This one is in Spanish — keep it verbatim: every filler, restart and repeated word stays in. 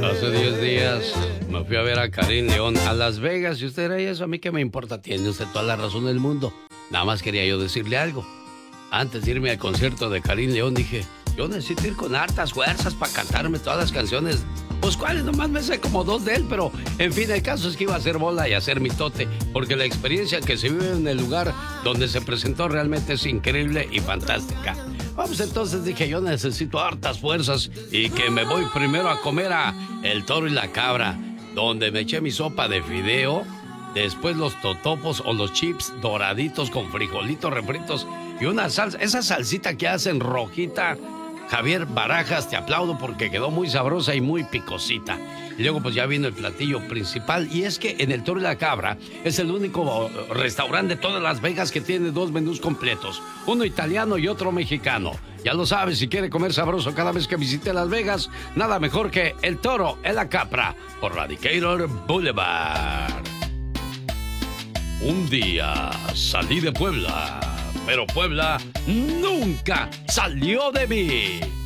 Hace diez días me fui a ver a Karim León a Las Vegas y usted dirá, ¿y eso a mí qué me importa? Tiene usted toda la razón del mundo. Nada más quería yo decirle algo. Antes de irme al concierto de Karim León dije, yo necesito ir con hartas fuerzas para cantarme todas las canciones. Pues cuáles, nomás me sé como dos de él, pero en fin, el caso es que iba a hacer bola y a hacer mitote, porque la experiencia que se vive en el lugar donde se presentó realmente es increíble y fantástica. Vamos, entonces dije, yo necesito hartas fuerzas y que me voy primero a comer a El Toro y la Cabra, donde me eché mi sopa de fideo, después los totopos o los chips doraditos con frijolitos refritos y una salsa, esa salsita que hacen rojita. Javier Barajas, te aplaudo porque quedó muy sabrosa y muy picosita. Y luego pues ya vino el platillo principal, y es que en El Toro y la Cabra es el único restaurante de todas Las Vegas que tiene dos menús completos, uno italiano y otro mexicano. Ya lo sabes, si quiere comer sabroso cada vez que visite Las Vegas, nada mejor que El Toro y la Cabra por la Decatur Boulevard. Un día salí de Puebla, pero Puebla nunca salió de mí.